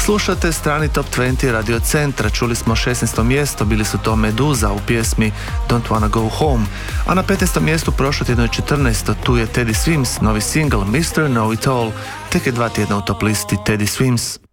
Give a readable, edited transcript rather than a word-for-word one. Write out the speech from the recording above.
Slušate strani Top 20 Radio Centra, čuli smo 16. mjesto, bili su to Meduza u pjesmi Don't Wanna Go Home, a na 15. mjestu prošlo tjedno je 14. tu je Teddy Swims, novi single Mr. Know It All, tek je 2 tjedna u top listi Teddy Swims.